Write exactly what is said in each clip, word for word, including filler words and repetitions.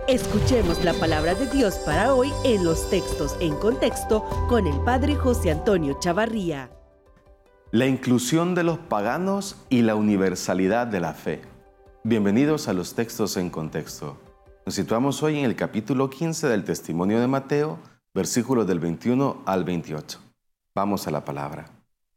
Escuchemos la palabra de Dios para hoy en los textos en contexto con el Padre José Antonio Chavarría. La inclusión de los paganos y la universalidad de la fe. Bienvenidos a los textos en contexto. Nos situamos hoy en el capítulo quince del Testimonio de Mateo, versículos del veintiuno al veintiocho. Vamos a la palabra.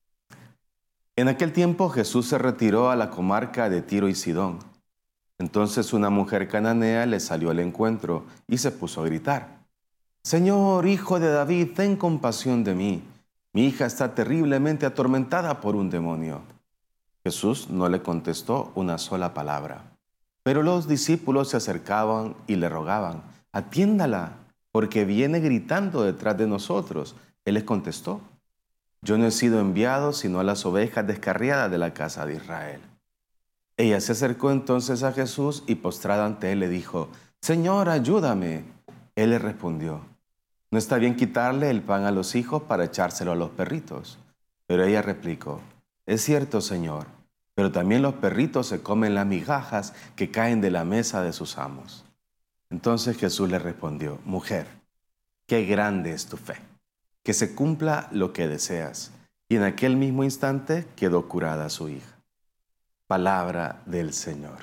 En aquel tiempo Jesús se retiró a la comarca de Tiro y Sidón. Entonces una mujer cananea le salió al encuentro y se puso a gritar: «Señor, hijo de David, ten compasión de mí. Mi hija está terriblemente atormentada por un demonio». Jesús no le contestó una sola palabra. Pero los discípulos se acercaban y le rogaban: «Atiéndala, porque viene gritando detrás de nosotros». Él les contestó: «Yo no he sido enviado sino a las ovejas descarriadas de la casa de Israel». Ella se acercó entonces a Jesús y postrada ante él le dijo: «Señor, ayúdame». Él le respondió: «No está bien quitarle el pan a los hijos para echárselo a los perritos». Pero ella replicó: «Es cierto, Señor, pero también los perritos se comen las migajas que caen de la mesa de sus amos». Entonces Jesús le respondió: «Mujer, qué grande es tu fe, que se cumpla lo que deseas». Y en aquel mismo instante quedó curada su hija. Palabra del Señor.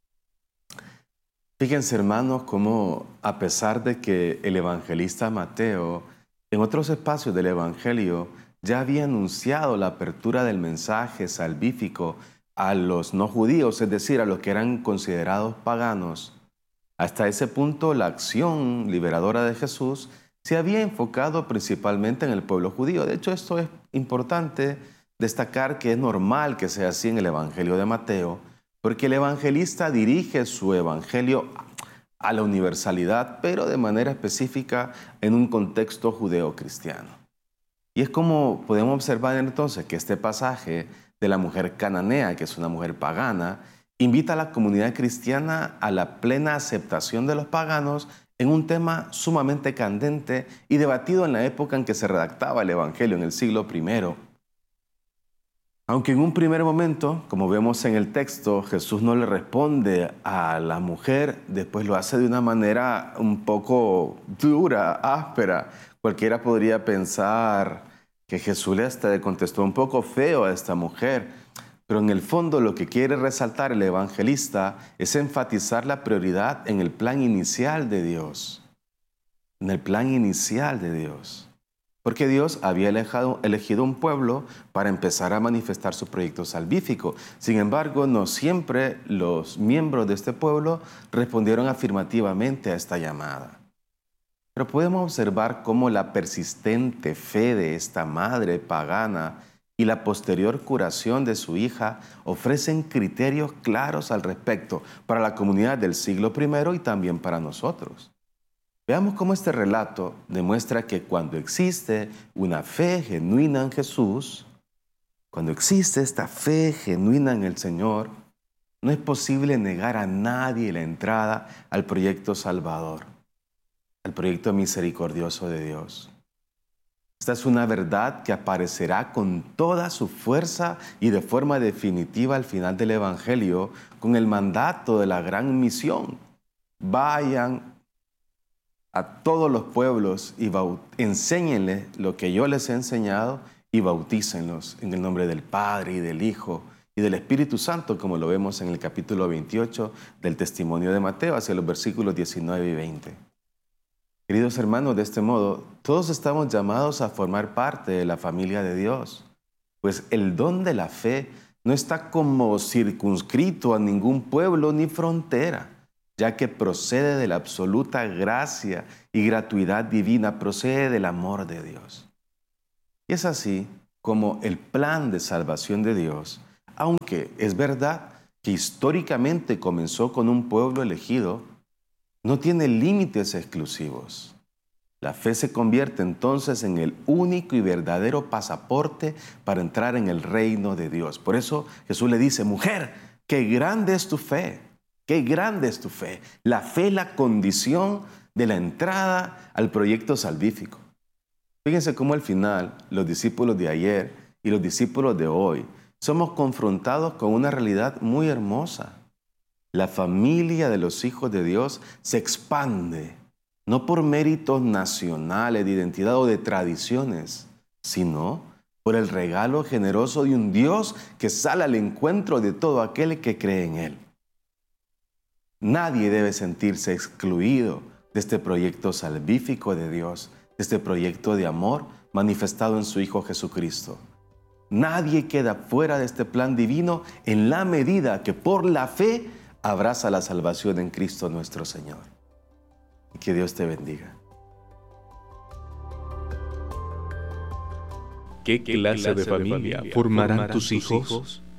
Fíjense, hermanos, cómo a pesar de que el evangelista Mateo en otros espacios del Evangelio ya había anunciado la apertura del mensaje salvífico a los no judíos, es decir, a los que eran considerados paganos, hasta ese punto la acción liberadora de Jesús se había enfocado principalmente en el pueblo judío. De hecho, esto es importante destacar, que es normal que sea así en el Evangelio de Mateo, porque el evangelista dirige su evangelio a la universalidad, pero de manera específica en un contexto judeo-cristiano. Y es como podemos observar entonces que este pasaje de la mujer cananea, que es una mujer pagana, invita a la comunidad cristiana a la plena aceptación de los paganos en un tema sumamente candente y debatido en la época en que se redactaba el Evangelio, en el siglo primero. Aunque en un primer momento, como vemos en el texto, Jesús no le responde a la mujer, después lo hace de una manera un poco dura, áspera. Cualquiera podría pensar que Jesús le hasta le contestó un poco feo a esta mujer, pero en el fondo lo que quiere resaltar el evangelista es enfatizar la prioridad en el plan inicial de Dios, en el plan inicial de Dios. Porque Dios había elegido, elegido un pueblo para empezar a manifestar su proyecto salvífico. Sin embargo, no siempre los miembros de este pueblo respondieron afirmativamente a esta llamada. Pero podemos observar cómo la persistente fe de esta madre pagana y la posterior curación de su hija ofrecen criterios claros al respecto para la comunidad del siglo primero y también para nosotros. Veamos cómo este relato demuestra que cuando existe una fe genuina en Jesús, cuando existe esta fe genuina en el Señor, no es posible negar a nadie la entrada al proyecto salvador, al proyecto misericordioso de Dios. Esta es una verdad que aparecerá con toda su fuerza y de forma definitiva al final del Evangelio, con el mandato de la gran misión: vayan a todos los pueblos y enséñenles lo que yo les he enseñado y bautícenlos en el nombre del Padre y del Hijo y del Espíritu Santo, como lo vemos en el capítulo veintiocho del Testimonio de Mateo, hacia los versículos diecinueve y veinte. Queridos hermanos, de este modo, todos estamos llamados a formar parte de la familia de Dios, pues el don de la fe no está como circunscrito a ningún pueblo ni frontera, ya que procede de la absoluta gracia y gratuidad divina, procede del amor de Dios. Y es así como el plan de salvación de Dios, aunque es verdad que históricamente comenzó con un pueblo elegido, no tiene límites exclusivos. La fe se convierte entonces en el único y verdadero pasaporte para entrar en el reino de Dios. Por eso Jesús le dice: mujer, qué grande es tu fe. ¡Qué grande es tu fe! La fe es la condición de la entrada al proyecto salvífico. Fíjense cómo al final los discípulos de ayer y los discípulos de hoy somos confrontados con una realidad muy hermosa. La familia de los hijos de Dios se expande, no por méritos nacionales de identidad o de tradiciones, sino por el regalo generoso de un Dios que sale al encuentro de todo aquel que cree en Él. Nadie debe sentirse excluido de este proyecto salvífico de Dios, de este proyecto de amor manifestado en su Hijo Jesucristo. Nadie queda fuera de este plan divino en la medida que por la fe abraza la salvación en Cristo nuestro Señor. Y que Dios te bendiga. ¿Qué clase de familia formarán tus hijos?